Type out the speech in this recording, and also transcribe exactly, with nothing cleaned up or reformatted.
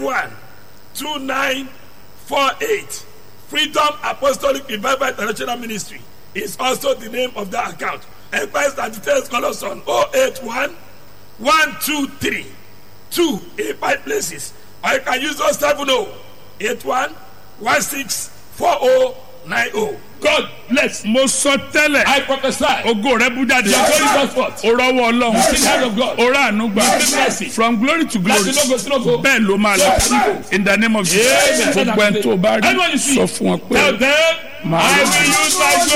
one two nine four eight. Freedom Apostolic Revival International Ministry is also the name of that account. Enquiries and details call us on oh eight one one two three two eight five places. Or you can use those seven oh eight one one six four oh nine oh. God bless. Mo sọ tẹ́lẹ̀. I prophesy. Ògo rẹ bú jáde. Your glory goes forth. O rọwọ́ Ọlọ́run. You see the hand of God. O rà àánú gbà. You see mercy. From glory to glory. Láti lógo sí lógo. Bẹ́ẹ̀ ló máa lọ. In the name of Jesus. Amen. Gbogbo ẹni tó bá rí Anyone you see, sọ fún wọn pé. tell them, Màá I lọ. will use my glory.